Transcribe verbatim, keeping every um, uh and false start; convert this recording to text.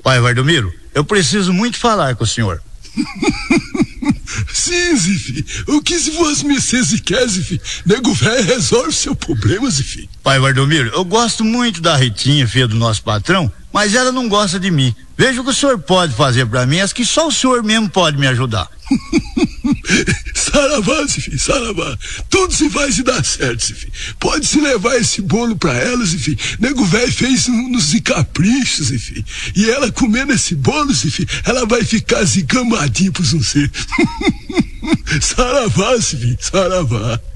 Pai Valdomiro, eu preciso muito falar com o senhor. Sim, Zifi. O que se fosse Mercedes quer, Zifi? Nego velho resolve seu problema, Zifi. Pai Valdomiro, eu gosto muito da Ritinha, filha do nosso patrão, mas ela não gosta de mim. Veja o que o senhor pode fazer pra mim, acho que só o senhor mesmo pode me ajudar. Saravá, Zifi, saravá. Tudo se vai se dar certo, Zifi. Pode se levar esse bolo pra ela, Zifi. Nego velho fez uns caprichos, Zifi. E ela comendo esse bolo, Zifi, ela vai ficar zigamadinha pros não ser. Saravá, Zifi, saravá.